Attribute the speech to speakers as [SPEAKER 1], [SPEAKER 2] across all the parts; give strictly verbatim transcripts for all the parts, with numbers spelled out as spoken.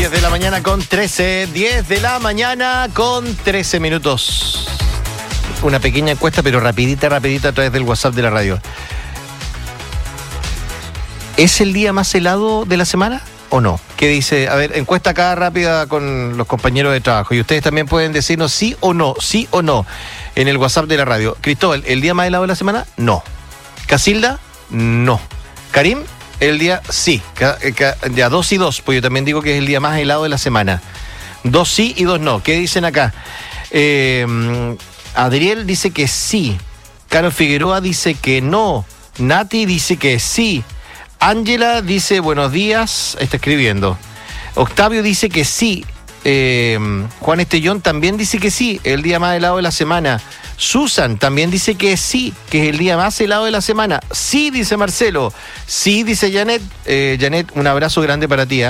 [SPEAKER 1] diez de la mañana con trece, diez de la mañana con trece minutos. Una pequeña encuesta, pero rapidita, rapidita a través del WhatsApp de la radio. ¿Es el día más helado de la semana o no? ¿Qué dice? A ver, encuesta acá rápida con los compañeros de trabajo. Y ustedes también pueden decirnos sí o no, sí o no, en el WhatsApp de la radio. Cristóbal, ¿el día más helado de la semana? No. Casilda, no. Karim, el día sí. Ya dos y dos, pues yo también digo que es el día más helado de la semana. Dos sí y dos no. ¿Qué dicen acá? Eh, Adriel dice que sí. Carol Figueroa dice que no. Nati dice que sí. Ángela dice buenos días, está escribiendo. Octavio dice que sí. Eh, Juan Estellón también dice que sí, el día más helado de la semana. Susan también dice que sí, que es el día más helado de la semana. Sí, dice Marcelo. Sí, dice Janet. Eh, Janet, un abrazo grande para ti. ¿eh?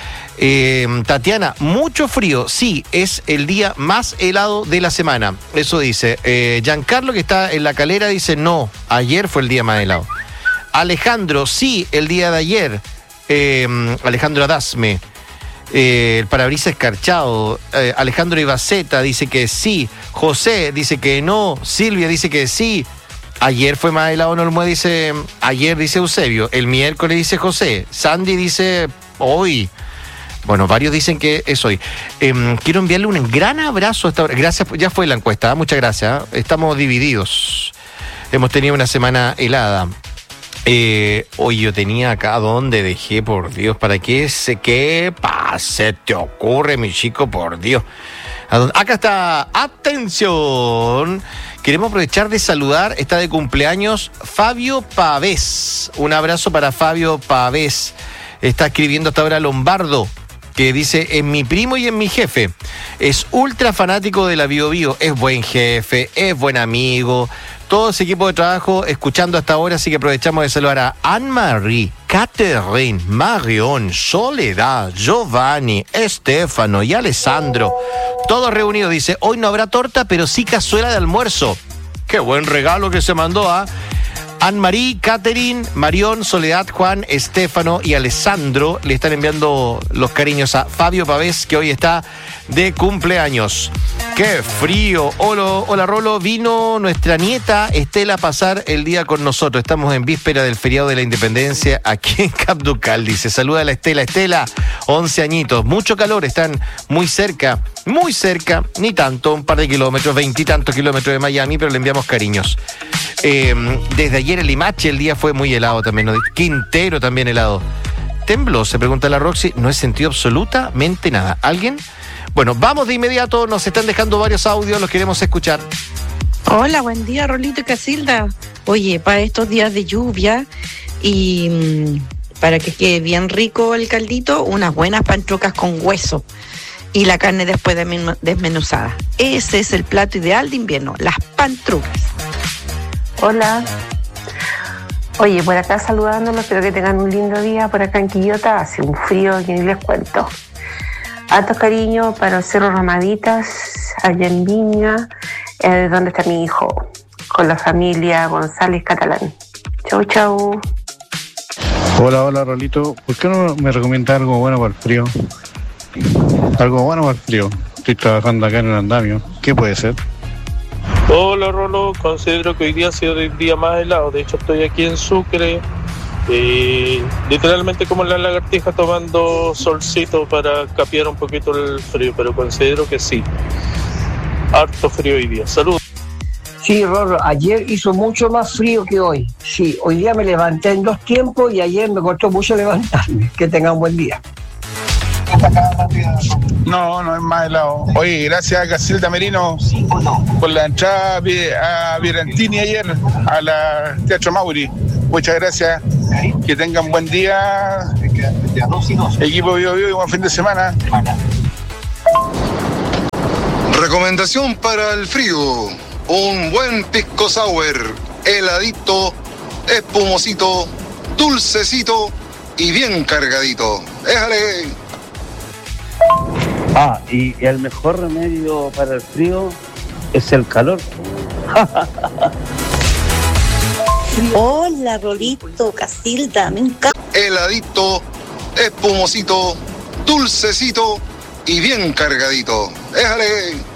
[SPEAKER 1] Eh, Tatiana, mucho frío. Sí, es el día más helado de la semana. Eso dice. Eh, Giancarlo, que está en La Calera, dice no, ayer fue el día más helado. Alejandro, sí, el día de ayer. Eh, Alejandro Adasme. Eh, el parabrisas escarchado. eh, Alejandro Ibaceta dice que sí. José dice que no. Silvia dice que sí. Ayer fue más helado, no lo dice. Ayer dice Eusebio. El miércoles dice José. Sandy dice hoy. Bueno, varios dicen que es hoy. Eh, quiero enviarle un gran abrazo a esta hora. Gracias, ya fue la encuesta. ¿eh? Muchas gracias. ¿eh? Estamos divididos. Hemos tenido una semana helada. Eh, hoy yo tenía acá donde dejé, por Dios, ¿para qué se qué se te ocurre, mi chico, por Dios? Acá está, atención. Queremos aprovechar de saludar, está de cumpleaños Fabio Pavés. Un abrazo para Fabio Pavés. Está escribiendo hasta ahora Lombardo, que dice, es mi primo y es mi jefe. Es ultra fanático de la Bio Bio, es buen jefe, es buen amigo. Todo ese equipo de trabajo escuchando hasta ahora, así que aprovechamos de saludar a Anne-Marie, Catherine, Marion, Soledad, Giovanni, Estefano y Alessandro. Todos reunidos, dice, hoy no habrá torta, pero sí cazuela de almuerzo. Qué buen regalo que se mandó a Anne-Marie, Catherine, Marión, Soledad, Juan, Estefano y Alessandro. Le están enviando los cariños a Fabio Pavés, que hoy está de cumpleaños. ¡Qué frío! Hola, hola Rolo, vino nuestra nieta Estela a pasar el día con nosotros. Estamos en víspera del feriado de la Independencia aquí en Capducal, dice. Saluda a la Estela. Estela, once añitos, mucho calor, están muy cerca, muy cerca, ni tanto, un par de kilómetros, veintitantos kilómetros de Miami, pero le enviamos cariños. Eh, desde ayer en Limache el día fue muy helado también, ¿no? Quintero también helado. ¿Tembló? Se pregunta la Roxy. No he sentido absolutamente nada. ¿Alguien? Bueno, vamos de inmediato, nos están dejando varios audios, los queremos escuchar.
[SPEAKER 2] Hola, buen día, Rolito y Casilda. Oye, para estos días de lluvia y mmm, para que quede bien rico el caldito, unas buenas pantrucas con hueso y la carne después de desmenuzada. Ese es el plato ideal de invierno, las pantrucas.
[SPEAKER 3] Hola. Oye, por acá saludándolos, espero que tengan un lindo día. Por acá en Quillota hace un frío que ni les cuento. Alto cariño para el Cerro Ramaditas, allá en Viña, eh, donde está mi hijo, con la familia González Catalán. Chau, chau.
[SPEAKER 4] Hola, hola, Rolito. ¿Por qué no me recomienda algo bueno para el frío? Algo bueno para el frío. Estoy trabajando acá en el andamio. ¿Qué puede ser?
[SPEAKER 5] Hola, Rolo. Considero que hoy día ha sido el día más helado. De hecho, estoy aquí en Sucre. Eh, literalmente como la lagartija tomando solcito para capear un poquito el frío, pero considero que sí, harto frío hoy día. Saludos.
[SPEAKER 6] Sí, Rorro, ayer hizo mucho más frío que hoy. Sí, hoy día me levanté en dos tiempos y ayer me costó mucho levantarme. Que tengan un buen día.
[SPEAKER 7] No, no es más helado. Oye, gracias a Casilda Merino por la entrada a Virentini ayer a la Teatro Mauri. Muchas gracias. Que tengan buen día. Equipo Bio Bio y buen fin de semana.
[SPEAKER 8] Recomendación para el frío. Un buen pisco sour. Heladito, espumosito, dulcecito y bien cargadito. ¡Déjale!
[SPEAKER 9] Ah, y el mejor remedio para el frío es el calor.
[SPEAKER 10] Hola, Rolito, Casilda, me encanta.
[SPEAKER 8] Heladito, espumosito, dulcecito y bien cargadito. Déjale.